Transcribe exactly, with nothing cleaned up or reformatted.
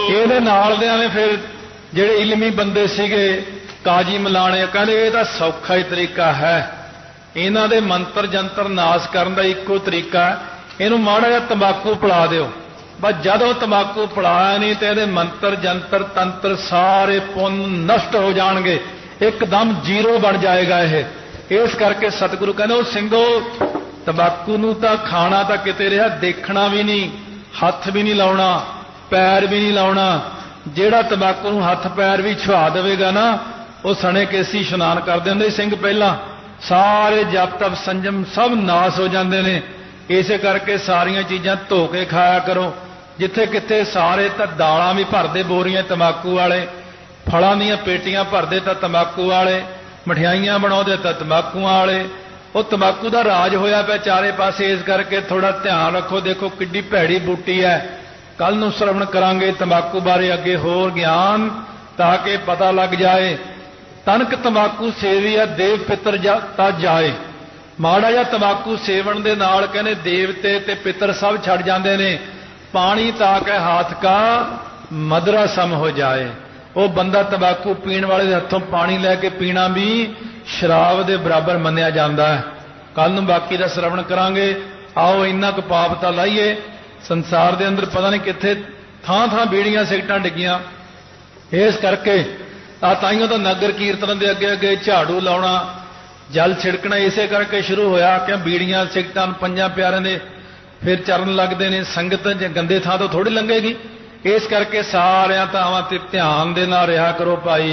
ਇਹਦੇ ਨਾਲ ਦਿਆਂ ਨੇ ਫਿਰ ਜਿਹੜੇ ਇਲਮੀ ਬੰਦੇ ਸੀਗੇ ਕਾਜੀ ਮਲਾਣੇ ਕਹਿੰਦੇ ਇਹ ਤਾਂ ਸੌਖਾ ਹੀ ਤਰੀਕਾ ਹੈ, ਇਹਨਾਂ ਦੇ ਮੰਤਰ ਜੰਤਰ ਨਾਸ ਕਰਨ ਦਾ ਇੱਕੋ ਤਰੀਕਾ, ਇਹਨੂੰ ਮਾੜਾ ਜਿਹਾ ਤੰਬਾਕੂ ਪਿਲਾ ਦਿਓ। ਬਸ ਜਦੋਂ ਤੰਬਾਕੂ ਪਿਲਾਇਆ ਨਹੀਂ ਤੇ ਇਹਦੇ ਮੰਤਰ ਜੰਤਰ ਤੰਤਰ ਸਾਰੇ ਪੁੰਨ ਨਸ਼ਟ ਹੋ ਜਾਣਗੇ, ਇੱਕਦਮ ਜ਼ੀਰੋ ਬਣ ਜਾਏਗਾ ਇਹ। ਇਸ ਕਰਕੇ ਸਤਿਗੁਰੂ ਕਹਿੰਦੇ ਉਹ ਸਿੰਘੋ ਤੰਬਾਕੂ ਨੂੰ ਤਾਂ ਖਾਣਾ ਤਾਂ ਕਿਤੇ ਰਿਹਾ, ਦੇਖਣਾ ਵੀ ਨਹੀਂ, ਹੱਥ ਵੀ ਨਹੀਂ ਲਾਉਣਾ, ਪੈਰ ਵੀ ਨਹੀਂ ਲਾਉਣਾ। ਜਿਹੜਾ ਤੰਬਾਕੂ ਨੂੰ ਹੱਥ ਪੈਰ ਵੀ ਛੁਆ ਦੇਵੇਗਾ ਨਾ ਉਹ ਸਣੇ ਕੇਸੀ ਇਸ਼ਨਾਨ ਕਰਦੇ ਹੁੰਦੇ ਸਿੰਘ ਪਹਿਲਾਂ, ਸਾਰੇ ਜਪ ਤਪ ਸੰਜਮ ਸਭ ਨਾਸ ਹੋ ਜਾਂਦੇ ਨੇ। ਇਸੇ ਕਰਕੇ ਸਾਰੀਆਂ ਚੀਜ਼ਾਂ ਧੋ ਕੇ ਖਾਇਆ ਕਰੋ। ਜਿੱਥੇ ਕਿੱਥੇ ਸਾਰੇ ਤਾਂ ਦਾਲਾਂ ਵੀ ਭਰਦੇ ਬੋਰੀਆਂ ਤੰਬਾਕੂ ਵਾਲੇ, ਫਲਾਂ ਦੀਆਂ ਪੇਟੀਆਂ ਭਰਦੇ ਤਾਂ ਤੰਬਾਕੂ ਵਾਲੇ, ਮਠਿਆਈਆਂ ਬਣਾਉਂਦੇ ਤਾਂ ਤੰਬਾਕੂ ਵਾਲੇ। ਉਹ ਤੰਬਾਕੂ ਦਾ ਰਾਜ ਹੋਇਆ ਪਿਆ ਚਾਰੇ ਪਾਸੇ। ਇਸ ਕਰਕੇ ਥੋੜਾ ਧਿਆਨ ਰੱਖੋ। ਦੇਖੋ ਕਿੱਡੀ ਭੈੜੀ ਬੂਟੀ ਹੈ। ਕੱਲ ਨੂੰ ਸ਼ਰਵਣ ਕਰਾਂਗੇ ਤੰਬਾਕੂ ਬਾਰੇ ਅੱਗੇ ਹੋਰ ਗਿਆਨ, ਤਾਂ ਕਿ ਪਤਾ ਲੱਗ ਜਾਏ। ਤਨਕ ਤੰਬਾਕੂ ਸੇਵੀਆ ਦੇਵ ਪਿੱਤਰ ਤਾਂ ਜਾਏ। ਮਾੜਾ ਜਿਹਾ ਤੰਬਾਕੂ ਸੇਵਣ ਦੇ ਨਾਲ ਕਹਿੰਦੇ ਦੇਵਤੇ ਤੇ ਪਿੱਤਰ ਸਭ ਛੱਡ ਜਾਂਦੇ ਨੇ। ਪਾਣੀ ਤਾਂ ਕੇ ਹੱਥ ਕਾ ਮਦਰਾ ਸਮ ਹੋ ਜਾਏ। ਉਹ ਬੰਦਾ ਤੰਬਾਕੂ ਪੀਣ ਵਾਲੇ ਦੇ ਹੱਥੋਂ ਪਾਣੀ ਲੈ ਕੇ ਪੀਣਾ ਵੀ ਸ਼ਰਾਬ ਦੇ ਬਰਾਬਰ ਮੰਨਿਆ ਜਾਂਦਾ ਹੈ। ਕੱਲ ਨੂੰ ਬਾਕੀ ਦਾ ਸ਼ਰਵਣ ਕਰਾਂਗੇ। ਆਓ ਇੰਨਾ ਕੁ ਪਾਪ ਤਾਂ ਲਾਈਏ। ਸੰਸਾਰ ਦੇ ਅੰਦਰ ਪਤਾ ਨਹੀਂ ਕਿੱਥੇ ਥਾਂ ਥਾਂ ਬੀੜੀਆਂ ਸਿਗਟਾਂ ਡਿੱਗੀਆਂ। ਇਸ ਕਰਕੇ ਆ ਤਾਈਓ ਤਾਂ ਨਗਰ ਕੀਰਤਨ ਦੇ ਅੱਗੇ ਅੱਗੇ ਝਾੜੂ ਲਾਉਣਾ, ਜਲ ਛਿੜਕਣਾ ਇਸੇ ਕਰਕੇ ਸ਼ੁਰੂ ਹੋਇਆ ਕਿ ਬੀੜੀਆਂ ਸਿਗਟਾਂ ਪੰਜਾਂ ਪਿਆਰਿਆਂ ਦੇ ਫਿਰ ਚਰਨ ਲੱਗਦੇ ਨੇ। ਸੰਗਤ ਜੇ ਗੰਦੇ ਥਾਂ ਤੋਂ ਥੋੜੀ ਲੰਘੇਗੀ। ਇਸ ਕਰਕੇ ਸਾਰਿਆਂ ਥਾਵਾਂ ਤੇ ਧਿਆਨ ਦੇ ਨਾਲ ਰਿਹਾ ਕਰੋ ਭਾਈ।